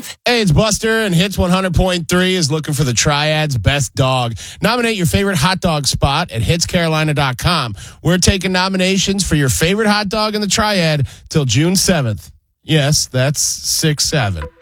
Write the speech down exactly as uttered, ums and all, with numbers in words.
five. Hey, it's Buster, and Hits one hundred point three is looking for the Triad's best dog. Nominate your favorite hot dog spot at hits carolina dot com. We're taking nominations for your favorite hot dog in the Triad till June seventh. Yes, that's six seven.